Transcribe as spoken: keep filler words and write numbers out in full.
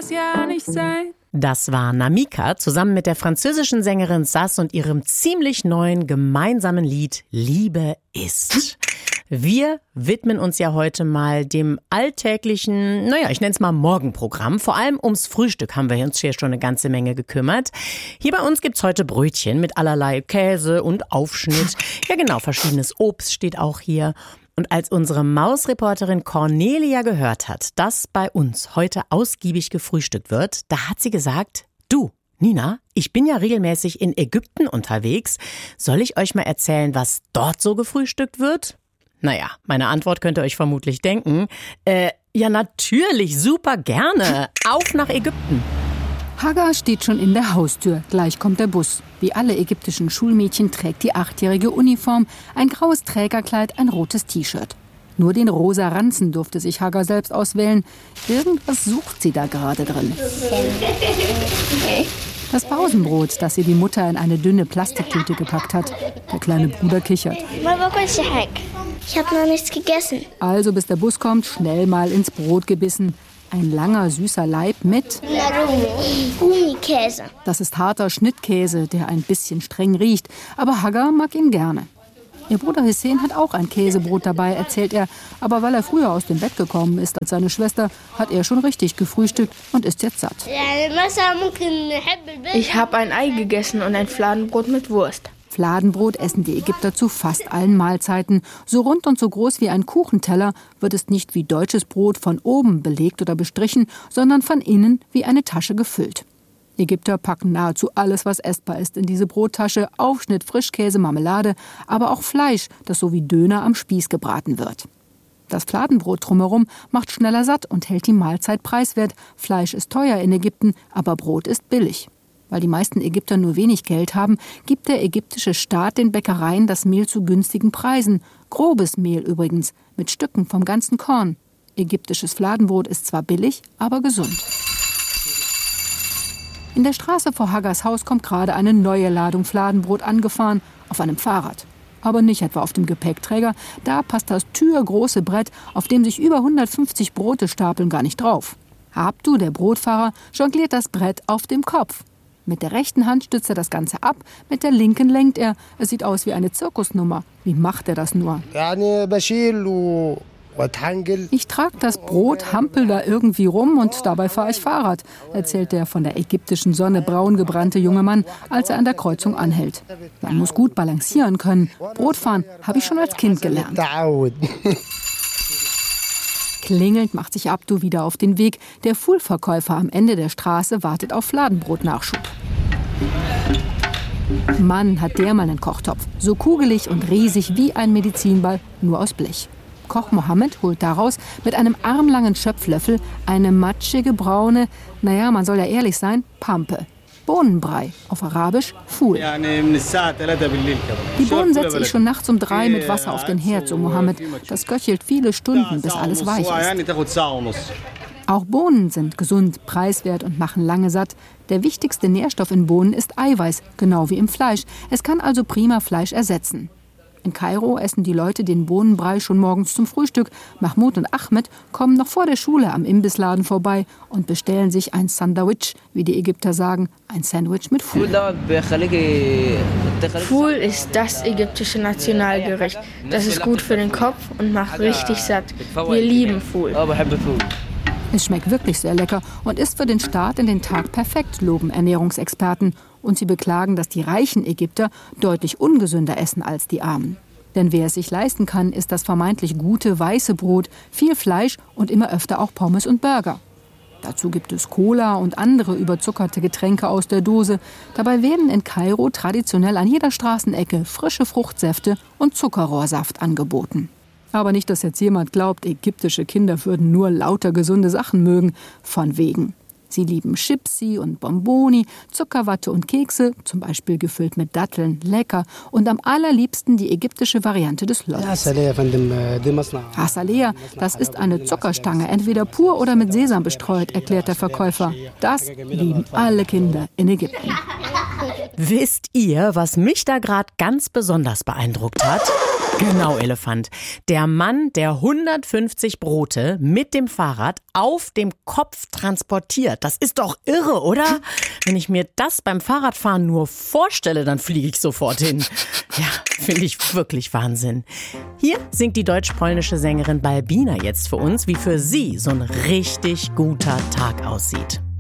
das ja nicht sein. Das war Namika zusammen mit der französischen Sängerin Sass und ihrem ziemlich neuen gemeinsamen Lied Liebe ist. Wir widmen uns ja heute mal dem alltäglichen, naja, ich nenne es mal Morgenprogramm. Vor allem ums Frühstück haben wir uns hier schon eine ganze Menge gekümmert. Hier bei uns gibt's heute Brötchen mit allerlei Käse und Aufschnitt. Ja genau, verschiedenes Obst steht auch hier. Und als unsere Mausreporterin Cornelia gehört hat, dass bei uns heute ausgiebig gefrühstückt wird, da hat sie gesagt, du, Nina, ich bin ja regelmäßig in Ägypten unterwegs. Soll ich euch mal erzählen, was dort so gefrühstückt wird? Naja, meine Antwort könnt ihr euch vermutlich denken. Äh, ja natürlich, super gerne. Auf nach Ägypten. Hagar steht schon in der Haustür. Gleich kommt der Bus. Wie alle ägyptischen Schulmädchen trägt die achtjährige Uniform, ein graues Trägerkleid, ein rotes T-Shirt. Nur den rosa Ranzen durfte sich Hagar selbst auswählen. Irgendwas sucht sie da gerade drin. Das Pausenbrot, das ihr die Mutter in eine dünne Plastiktüte gepackt hat. Der kleine Bruder kichert. Ich habe noch nichts gegessen. Also bis der Bus kommt, schnell mal ins Brot gebissen. Ein langer, süßer Laib mit Gummikäse. Das ist harter Schnittkäse, der ein bisschen streng riecht. Aber Hagar mag ihn gerne. Ihr Bruder Hussein hat auch ein Käsebrot dabei, erzählt er. Aber weil er früher aus dem Bett gekommen ist als seine Schwester, hat er schon richtig gefrühstückt und ist jetzt satt. Ich habe ein Ei gegessen und ein Fladenbrot mit Wurst. Fladenbrot essen die Ägypter zu fast allen Mahlzeiten. So rund und so groß wie ein Kuchenteller wird es nicht wie deutsches Brot von oben belegt oder bestrichen, sondern von innen wie eine Tasche gefüllt. Ägypter packen nahezu alles, was essbar ist, in diese Brottasche. Aufschnitt, Frischkäse, Marmelade, aber auch Fleisch, das so wie Döner am Spieß gebraten wird. Das Fladenbrot drumherum macht schneller satt und hält die Mahlzeit preiswert. Fleisch ist teuer in Ägypten, aber Brot ist billig. Weil die meisten Ägypter nur wenig Geld haben, gibt der ägyptische Staat den Bäckereien das Mehl zu günstigen Preisen. Grobes Mehl übrigens, mit Stücken vom ganzen Korn. Ägyptisches Fladenbrot ist zwar billig, aber gesund. In der Straße vor Hagars Haus kommt gerade eine neue Ladung Fladenbrot angefahren, auf einem Fahrrad. Aber nicht etwa auf dem Gepäckträger, da passt das türgroße Brett, auf dem sich über hundertfünfzig Brote stapeln, gar nicht drauf. Abdu, der Brotfahrer, jongliert das Brett auf dem Kopf. Mit der rechten Hand stützt er das Ganze ab, mit der linken lenkt er. Es sieht aus wie eine Zirkusnummer. Wie macht er das nur? Ich trage das Brot, hampel da irgendwie rum und dabei fahre ich Fahrrad, erzählt der von der ägyptischen Sonne braun gebrannte junge Mann, als er an der Kreuzung anhält. Man muss gut balancieren können. Brotfahren habe ich schon als Kind gelernt. Klingelnd macht sich Abdu wieder auf den Weg. Der Fuhlverkäufer am Ende der Straße wartet auf Fladenbrot-Nachschub. Mann, hat der mal einen Kochtopf. So kugelig und riesig wie ein Medizinball, nur aus Blech. Koch Mohammed holt daraus mit einem armlangen Schöpflöffel eine matschige, braune, naja, man soll ja ehrlich sein, Pampe. Bohnenbrei, auf Arabisch Fuhl. Die Bohnen setze ich schon nachts um drei mit Wasser auf den Herd, so Mohammed. Das köchelt viele Stunden, bis alles weich ist. Auch Bohnen sind gesund, preiswert und machen lange satt. Der wichtigste Nährstoff in Bohnen ist Eiweiß, genau wie im Fleisch. Es kann also prima Fleisch ersetzen. In Kairo essen die Leute den Bohnenbrei schon morgens zum Frühstück. Mahmoud und Ahmed kommen noch vor der Schule am Imbissladen vorbei und bestellen sich ein Sandwich, wie die Ägypter sagen, ein Sandwich mit Fuhl. Fuhl ist das ägyptische Nationalgericht. Das ist gut für den Kopf und macht richtig satt. Wir lieben Fuhl. Es schmeckt wirklich sehr lecker und ist für den Start in den Tag perfekt, loben Ernährungsexperten. Und sie beklagen, dass die reichen Ägypter deutlich ungesünder essen als die Armen. Denn wer es sich leisten kann, ist das vermeintlich gute weiße Brot, viel Fleisch und immer öfter auch Pommes und Burger. Dazu gibt es Cola und andere überzuckerte Getränke aus der Dose. Dabei werden in Kairo traditionell an jeder Straßenecke frische Fruchtsäfte und Zuckerrohrsaft angeboten. Aber nicht, dass jetzt jemand glaubt, ägyptische Kinder würden nur lauter gesunde Sachen mögen. Von wegen. Sie lieben Chipsi und Bonboni, Zuckerwatte und Kekse, zum Beispiel gefüllt mit Datteln, lecker. Und am allerliebsten die ägyptische Variante des Lollis. Hasalea, das ist eine Zuckerstange, entweder pur oder mit Sesam bestreut, erklärt der Verkäufer. Das lieben alle Kinder in Ägypten. Wisst ihr, was mich da gerade ganz besonders beeindruckt hat? Genau, Elefant. Der Mann, der hundertfünfzig Brote mit dem Fahrrad auf dem Kopf transportiert. Das ist doch irre, oder? Wenn ich mir das beim Fahrradfahren nur vorstelle, dann fliege ich sofort hin. Ja, finde ich wirklich Wahnsinn. Hier singt die deutsch-polnische Sängerin Balbina jetzt für uns, wie für sie so ein richtig guter Tag aussieht.